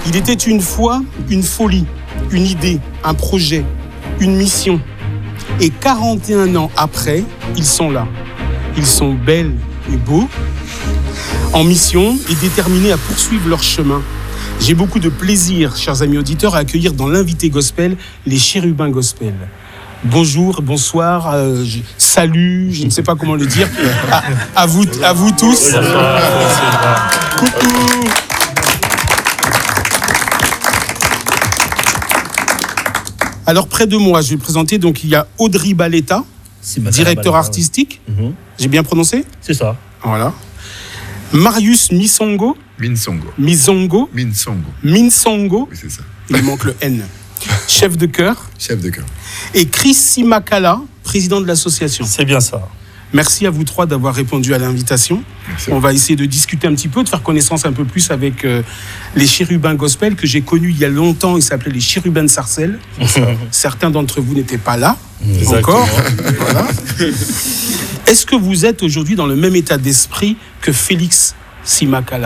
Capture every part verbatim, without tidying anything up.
Il était une fois une folie, une idée, un projet, une mission. Et quarante et un ans après, ils sont là. Ils sont belles et beaux, en mission et déterminés à poursuivre leur chemin. J'ai beaucoup de plaisir, chers amis auditeurs, à accueillir dans l'invité gospel les Chérubins Gospel. Bonjour, bonsoir, euh, je, salut, je ne sais pas comment le dire. À, à, vous, à vous tous. Coucou. Alors, près de moi, je vais présenter, donc il y a Audrey Baletta, directeur Baletta, artistique. Oui. Mm-hmm. J'ai bien prononcé ? C'est ça. Voilà. Marius Misongo. Minsongo. Misongo. Minsongo. Minsongo. Oui, c'est ça. Il manque le N. Chef de chœur. Chef de chœur. Et Chris Simakala, président de l'association. C'est bien ça. Merci à vous trois d'avoir répondu à l'invitation. Merci. On va essayer de discuter un petit peu, de faire connaissance un peu plus avec euh, les Chérubins Gospel que j'ai connus il y a longtemps. Ils s'appelaient les Chérubins de Sarcelles. Certains d'entre vous n'étaient pas là Exactement. encore. Voilà. Est-ce que vous êtes aujourd'hui dans le même état d'esprit que Félix Simakala ?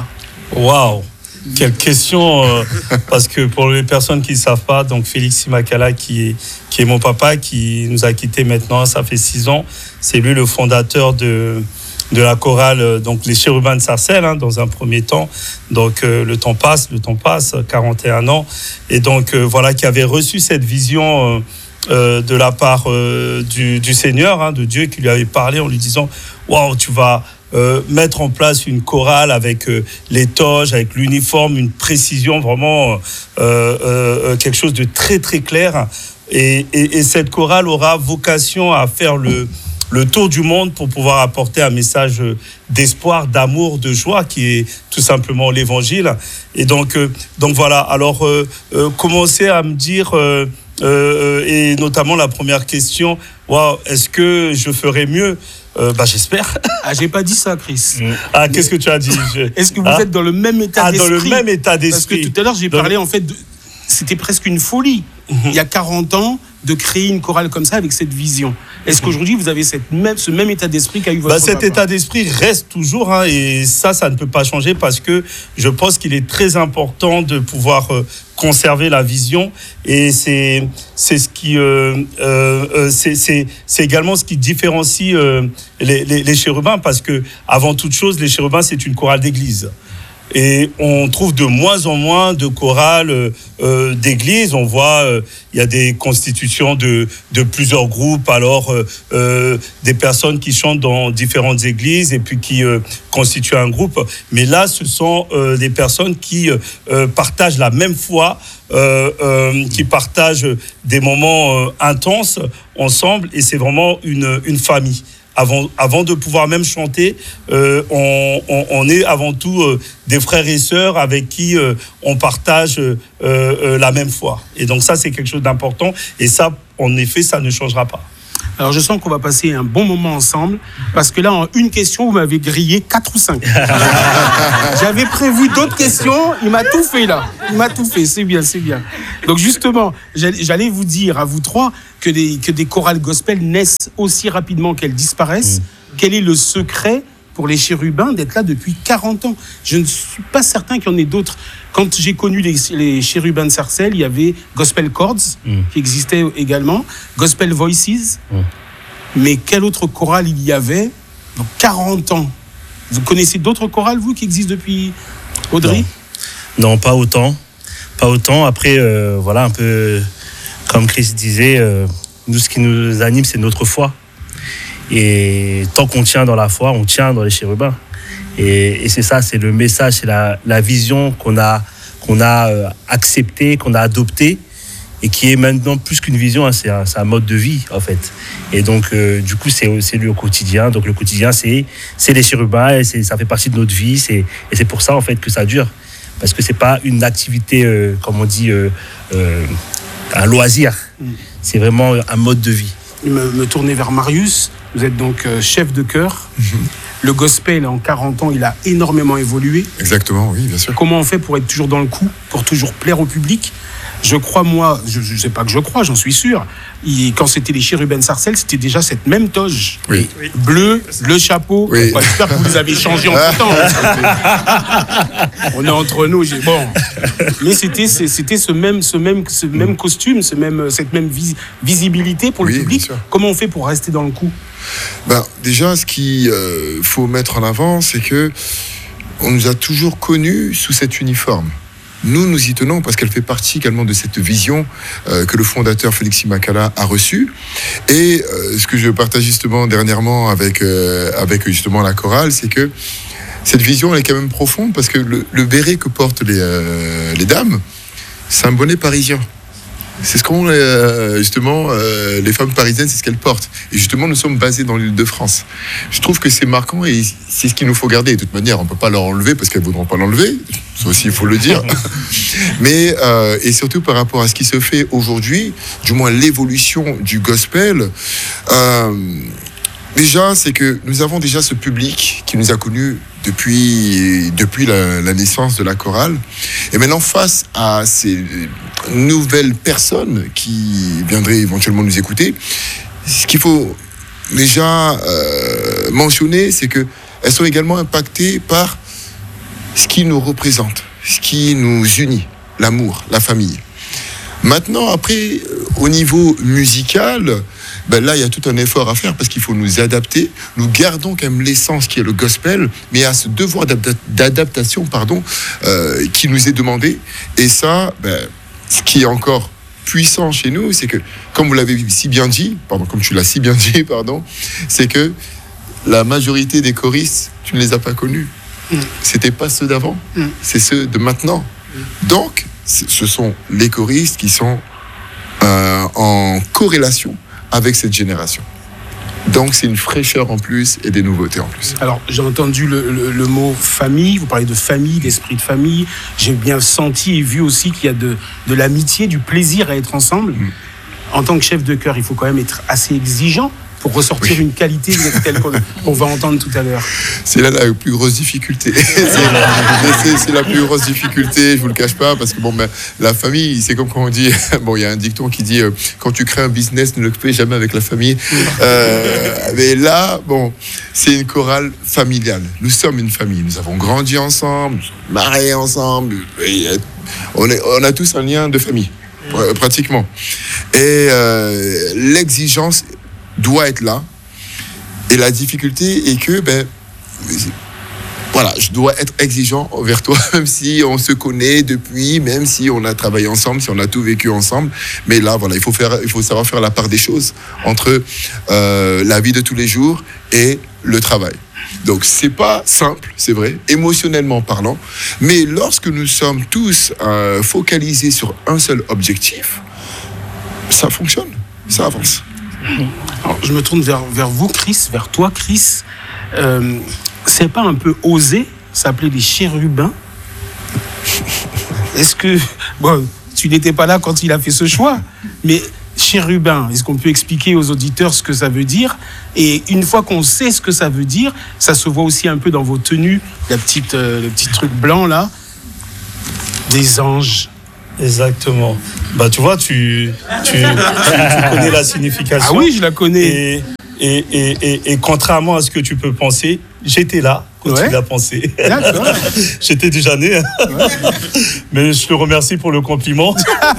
Waouh, quelle question euh, parce que pour les personnes qui ne savent pas, donc Félix Simakala qui est, qui est mon papa, qui nous a quittés maintenant, ça fait six ans. C'est lui le fondateur de, de la chorale, donc les Chérubins de Sarcelles, hein, dans un premier temps. Donc euh, le temps passe, le temps passe, quarante et un ans. Et donc euh, voilà, qui avait reçu cette vision euh, euh, de la part euh, du, du Seigneur, hein, de Dieu, qui lui avait parlé en lui disant « Waouh, tu vas... » Euh, mettre en place une chorale avec euh, les toges, avec l'uniforme, une précision vraiment euh, euh, quelque chose de très très clair. Et, et, et cette chorale aura vocation à faire le, le tour du monde pour pouvoir apporter un message d'espoir, d'amour, de joie qui est tout simplement l'évangile. Et donc, euh, donc voilà, alors euh, euh, commencer à me dire, euh, euh, et notamment la première question, wow, est-ce que je ferais mieux ? Euh, bah, j'espère. Ah, j'ai pas dit ça, Chris. Ah, qu'est-ce que tu as dit ? Je... Est-ce que vous ah êtes dans le même état ah, d'esprit ? Dans le même état d'esprit. Parce que tout à l'heure, j'ai dans parlé, le... en fait, de... c'était presque une folie. Mm-hmm. Il y a quarante ans, de créer une chorale comme ça avec cette vision. Est-ce qu'aujourd'hui, vous avez cette même, ce même état d'esprit qu'a eu votre bah, Cet papa ? état d'esprit reste toujours, hein, et ça, ça ne peut pas changer parce que je pense qu'il est très important de pouvoir euh, conserver la vision, et c'est, c'est, ce qui, euh, euh, c'est, c'est, c'est également ce qui différencie euh, les, les, les Chérubins, parce que avant toute chose, les Chérubins, c'est une chorale d'église. Et on trouve de moins en moins de chorales euh, d'église. On voit, il euh, y a des constitutions de, de plusieurs groupes, alors euh, euh, des personnes qui chantent dans différentes églises et puis qui euh, constituent un groupe. Mais là, ce sont euh, des personnes qui euh, partagent la même foi, euh, euh, qui partagent des moments euh, intenses ensemble, et c'est vraiment une, une famille. Avant, avant de pouvoir même chanter, euh, on, on, on est avant tout euh, des frères et sœurs avec qui euh, on partage euh, euh, la même foi. Et donc ça, c'est quelque chose d'important. Et ça, en effet, ça ne changera pas. Alors, je sens qu'on va passer un bon moment ensemble, parce que là, en une question, vous m'avez grillé quatre ou cinq. J'avais prévu d'autres questions, il m'a tout fait là. Il m'a tout fait, c'est bien, c'est bien. Donc justement, j'allais vous dire à vous trois que des, que des chorales gospel naissent aussi rapidement qu'elles disparaissent. Mmh. Quel est le secret pour les Chérubins d'être là depuis quarante ans ? Je ne suis pas certain qu'il y en ait d'autres. Quand j'ai connu les, les Chérubins de Sarcelles, il y avait Gospel Chords, mmh. qui existait également, Gospel Voices. Mmh. Mais quelle autre chorale il y avait ? Donc quarante ans. Vous connaissez d'autres chorales, vous, qui existent depuis Audrey ? Non, non, pas autant. Pas autant. Après, euh, voilà, un peu comme Chris disait, euh, nous, ce qui nous anime, c'est notre foi. Et tant qu'on tient dans la foi, on tient dans les Chérubins. Et, et c'est ça, c'est le message, c'est la, la vision qu'on a, qu'on a euh, acceptée, qu'on a adoptée, et qui est maintenant plus qu'une vision, hein, c'est, un, c'est un mode de vie, en fait. Et donc, euh, du coup, c'est, c'est lui au quotidien. Donc, le quotidien, c'est, c'est les Chérubins, et c'est, ça fait partie de notre vie. C'est, et c'est pour ça, en fait, que ça dure. Parce que c'est pas une activité, euh, comme on dit, euh, euh, un loisir. Mm. C'est vraiment un mode de vie. Me, me tourner vers Marius. Vous êtes donc euh, chef de chœur. Mm-hmm. Le gospel, en quarante ans, il a énormément évolué. Exactement, oui, bien sûr. Comment on fait pour être toujours dans le coup, pour toujours plaire au public ? Je crois, moi, je ne sais pas que je crois, j'en suis sûr. Il, quand c'était les Chérubins Sarcelles, c'était déjà cette même toge. Oui. Bleu, le chapeau. Oui. Enfin, j'espère que vous les avez changés entre temps. On est entre nous. J'ai, bon. Mais c'était, c'était ce même, ce même, ce même costume, ce même, cette même vis, visibilité pour le Oui, public. bien sûr. Comment on fait pour rester dans le coup ? Ben, déjà, ce qu'il euh, faut mettre en avant, c'est que on nous a toujours connus sous cet uniforme. Nous, nous y tenons parce qu'elle fait partie également de cette vision euh, que le fondateur Félix Simakala a reçue. Et euh, ce que je partage justement dernièrement avec, euh, avec justement la chorale, c'est que cette vision, elle est quand même profonde parce que le, le béret que portent les, euh, les dames, c'est un bonnet parisien. C'est ce qu'on euh, justement euh, les femmes parisiennes, c'est ce qu'elles portent. Et justement, nous sommes basés dans l'Île-de-France. Je trouve que c'est marquant et c'est ce qu'il nous faut garder. De toute manière, on peut pas leur enlever parce qu'elles voudront pas l'enlever. Ça aussi, il faut le dire. Mais euh, et surtout par rapport à ce qui se fait aujourd'hui, du moins l'évolution du gospel. Euh, Déjà, c'est que nous avons déjà ce public qui nous a connus depuis, depuis la, la naissance de la chorale. Et maintenant, face à ces nouvelles personnes qui viendraient éventuellement nous écouter, ce qu'il faut déjà euh, mentionner, c'est qu'elles sont également impactées par ce qui nous représente, ce qui nous unit, l'amour, la famille. Maintenant, après, au niveau musical, ben là, il y a tout un effort à faire parce qu'il faut nous adapter. Nous gardons quand même l'essence qui est le gospel, mais il y a ce devoir d'adaptation, pardon, euh, qui nous est demandé. Et ça, ben, ce qui est encore puissant chez nous, c'est que, comme vous l'avez si bien dit, pardon, comme tu l'as si bien dit, pardon, c'est que la majorité des choristes, tu ne les as pas connus. Mm. C'était pas ceux d'avant, mm. c'est ceux de maintenant. Mm. Donc, ce sont les choristes qui sont euh, en corrélation avec cette génération. Donc c'est une fraîcheur en plus et des nouveautés en plus. Alors j'ai entendu le, le, le mot famille, vous parlez de famille, d'esprit de famille. J'ai bien senti et vu aussi qu'il y a de, de l'amitié, du plaisir à être ensemble. Mmh. En tant que chef de chœur, il faut quand même être assez exigeant pour ressortir oui. une qualité telle qu'on, qu'on va entendre tout à l'heure. C'est là la plus grosse difficulté. c'est, c'est, c'est la plus grosse difficulté, je vous le cache pas, parce que bon, ben, la famille, c'est comme quand on dit, bon, il y a un dicton qui dit, euh, quand tu crées un business, ne le fais jamais avec la famille. Euh, mais là, bon, c'est une chorale familiale. Nous sommes une famille. Nous avons grandi ensemble, nous sommes mariés ensemble. Et on, est, on a tous un lien de famille, pratiquement. Et euh, l'exigence doit être là. Et la difficulté est que, ben, voilà, je dois être exigeant envers toi, même si on se connaît depuis, même si on a travaillé ensemble, si on a tout vécu ensemble. Mais là, voilà, il faut faire, il faut savoir faire la part des choses entre euh, la vie de tous les jours et le travail. Donc, c'est pas simple, c'est vrai, émotionnellement parlant. Mais lorsque nous sommes tous euh, focalisés sur un seul objectif, ça fonctionne, ça avance. Alors, je me tourne vers, vers vous, Chris, vers toi, Chris. Euh, c'est pas un peu osé s'appeler les chérubins ? Est-ce que... Bon, tu n'étais pas là quand il a fait ce choix, mais chérubin, est-ce qu'on peut expliquer aux auditeurs ce que ça veut dire ? Et une fois qu'on sait ce que ça veut dire, ça se voit aussi un peu dans vos tenues, la petite, euh, le petit truc blanc là, des anges. Exactement. Bah, tu vois, tu, tu, tu, tu connais la signification. Ah oui, je la connais. Et, et, et, et, et contrairement à ce que tu peux penser, j'étais là quand ouais. tu l'as pensé. D'accord. J'étais déjà né. Hein. Ouais. Mais je te remercie pour le compliment.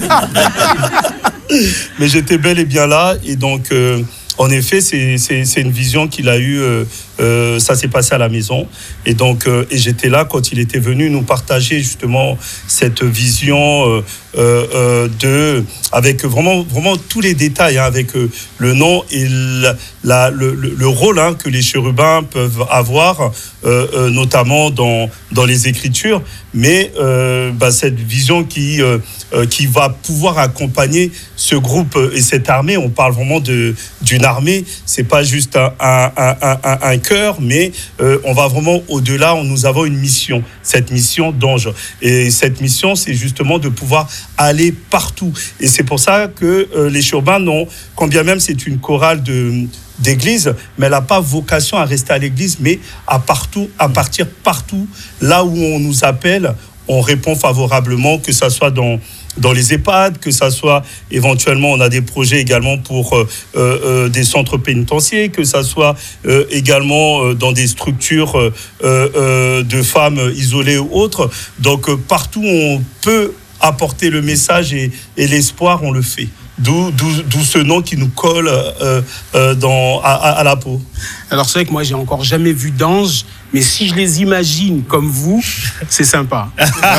Mais j'étais bel et bien là. Et donc, euh, en effet, c'est, c'est, c'est une vision qu'il a eue. Euh, Euh, ça s'est passé à la maison et donc euh, et j'étais là quand il était venu nous partager justement cette vision euh, euh, de avec vraiment vraiment tous les détails hein, avec euh, le nom et la, la, le, le rôle hein, que les chérubins peuvent avoir euh, euh, notamment dans dans les Écritures, mais euh, bah, cette vision qui euh, euh, qui va pouvoir accompagner ce groupe et cette armée. On parle vraiment de d'une armée, c'est pas juste un un un, un, un cœur, mais euh, on va vraiment au-delà. Nous avons une mission, cette mission d'ange. Et cette mission, c'est justement de pouvoir aller partout. Et c'est pour ça que euh, les chérubins n'ont, quand bien même c'est une chorale de, d'église, mais elle n'a pas vocation à rester à l'église, mais à partout, à partir partout, là où on nous appelle, on répond favorablement, que ça soit dans dans les EHPAD, que ça soit éventuellement, on a des projets également pour euh, euh, des centres pénitentiaires, que ça soit euh, également euh, dans des structures euh, euh, de femmes isolées ou autres. Donc euh, partout où on peut apporter le message et, et l'espoir, on le fait. D'où, d'où, d'où ce nom qui nous colle euh, euh, dans, à, à la peau. Alors c'est vrai que moi j'ai encore jamais vu d'anges, mais si je les imagine comme vous, c'est sympa.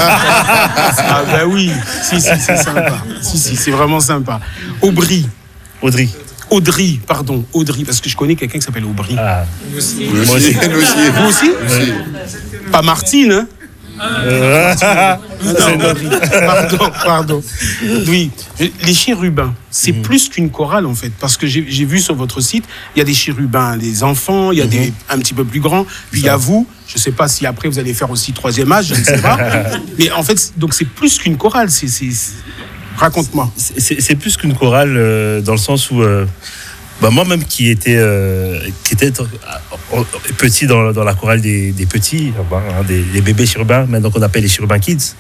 Ah ben oui, si si c'est sympa. Si si c'est vraiment sympa. Aubry. Audrey. Audrey, pardon, Audrey, parce que je connais quelqu'un qui s'appelle Aubry. Ah. Moi aussi. Moi aussi. Vous aussi Oui. Pas Martine, hein? Euh... Non, Audrey. Pardon, pardon. Oui, les chérubins, c'est mmh. plus qu'une chorale en fait, parce que j'ai, j'ai vu sur votre site, il y a des chérubins, des enfants, il y a mmh. des un petit peu plus grands, puis il y a vous. Je ne sais pas si après vous allez faire aussi troisième âge, je ne sais pas. Mais en fait, donc c'est plus qu'une chorale. C'est, c'est, c'est... Raconte-moi. C'est, c'est plus qu'une chorale euh, dans le sens où. Euh... Bah moi-même qui était, euh, qui était euh, petit dans, dans la chorale des, des petits, hein, des, des bébés chérubins, maintenant qu'on appelle les chérubins kids,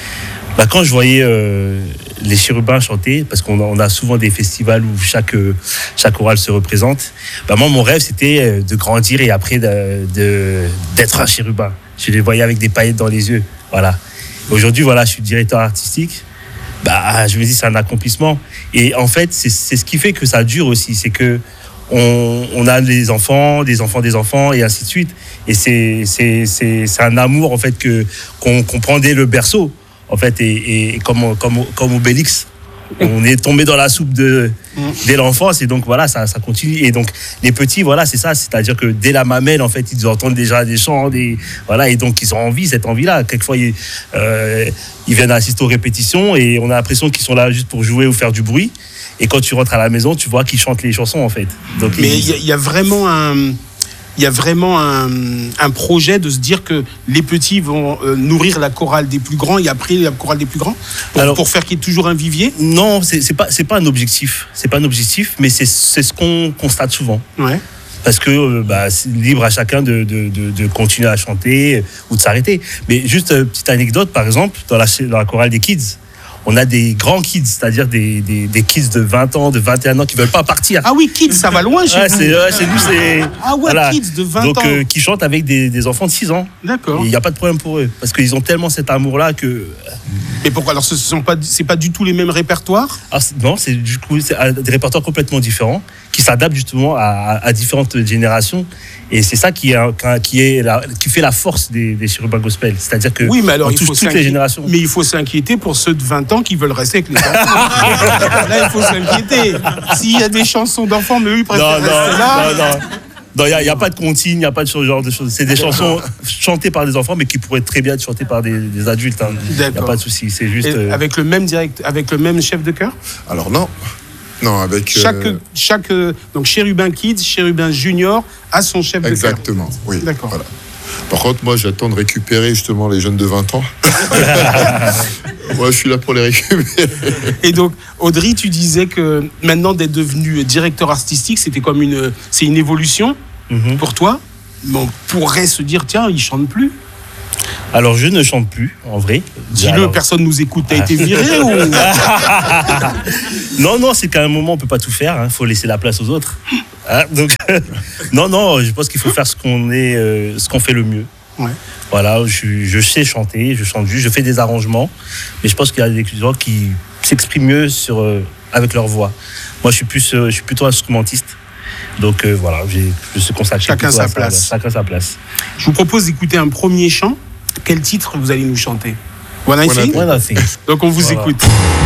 bah quand je voyais euh, les chérubins chanter, parce qu'on a, on a souvent des festivals où chaque, chaque chorale se représente, bah moi mon rêve c'était de grandir et après de, de, d'être un chérubin. Je les voyais avec des paillettes dans les yeux. Voilà. Aujourd'hui, voilà, je suis directeur artistique. Bah, je me dis c'est un accomplissement et en fait c'est, c'est ce qui fait que ça dure aussi, c'est que on, on a des enfants des enfants des enfants et ainsi de suite et c'est c'est c'est, c'est un amour en fait que qu'on, qu'on prend dès le berceau en fait et, et comme comme comme Obélix on est tombé dans la soupe de dès l'enfance et donc voilà ça ça continue et donc les petits voilà c'est ça, c'est-à-dire que dès la mamelle en fait ils entendent déjà des chants des voilà et donc ils ont envie cette envie là quelquefois ils, euh, ils viennent assister aux répétitions et on a l'impression qu'ils sont là juste pour jouer ou faire du bruit et quand tu rentres à la maison tu vois qu'ils chantent les chansons en fait. Donc mais il y, y a vraiment un il y a vraiment un, un projet de se dire que les petits vont euh, nourrir la chorale des plus grands et après la chorale des plus grands pour, Alors, pour faire qu'il y ait toujours un vivier. Non, c'est, c'est pas c'est pas un objectif, c'est pas un objectif, mais c'est c'est ce qu'on constate souvent. Ouais. Parce que euh, bah, c'est libre à chacun de, de, de, de continuer à chanter ou de s'arrêter. Mais juste euh, petite anecdote, par exemple, dans la dans la chorale des kids. On a des grands kids, c'est-à-dire des, des, des kids de vingt ans, de vingt et un ans qui ne veulent pas partir. Ah oui, kids, ça va loin chez ouais, vous. C'est, ouais, chez nous, c'est... Ah ouais, voilà. Kids de vingt Donc, ans. Donc, euh, qui chantent avec des, des enfants de six ans. D'accord. Il n'y a pas de problème pour eux. Parce qu'ils ont tellement cet amour-là que... Mais pourquoi? Alors, ce sont pas, c'est pas du tout les mêmes répertoires? Alors, c'est, non, c'est du coup c'est des répertoires complètement différents, qui s'adaptent justement à, à, à différentes générations. Et c'est ça qui, est, qui, est la, qui fait la force des, des chérubins gospel. C'est-à-dire que oui, mais alors, on il touche faut toutes les générations. Mais il faut s'inquiéter pour ceux de vingt ans qui veulent rester avec les enfants. Là, il faut s'inquiéter. S'il y a des chansons d'enfants, mais eux, ils préfèrent non, rester non, là. Non, non. Non, il n'y a, a pas de comptine, il n'y a pas de ce genre de choses. C'est des chansons chantées par des enfants, mais qui pourraient très bien être chantées par des, des adultes. Hein. Il n'y a pas de souci. C'est juste. Euh... Avec le même direct, avec le même chef de chœur? Alors non. Non, avec. Chaque, euh... chaque donc Chérubin Kids, Chérubin Junior a son chef de chœur. Exactement, oui. D'accord. Voilà. Par contre, moi, j'attends de récupérer justement les jeunes de vingt ans. Moi, je suis là pour les récupérer. Et donc, Audrey, tu disais que maintenant d'être devenu directeur artistique, c'était comme une, c'est une évolution mm-hmm. pour toi. Mais on pourrait se dire, tiens, il chante plus. Alors, je ne chante plus, en vrai. Dis-le, Alors... personne nous écoute. T'as été viré ou... Non, non, c'est qu'à un moment, on peut pas tout faire. Il hein, faut laisser la place aux autres. Hein, donc, non, non, je pense qu'il faut faire ce qu'on est, euh, ce qu'on fait le mieux. Ouais. Voilà, je, je sais chanter, je chante juste, je fais des arrangements, mais je pense qu'il y a des gens qui s'expriment mieux sur, euh, avec leur voix. Moi, je suis plus, euh, je suis plutôt instrumentiste. Donc euh, voilà, j'ai, je suis consacré. Chacun sa place. Ça, chacun sa place. Je vous propose d'écouter un premier chant. Quel titre vous allez nous chanter? One I Think. One I Think. Donc on vous voilà. écoute.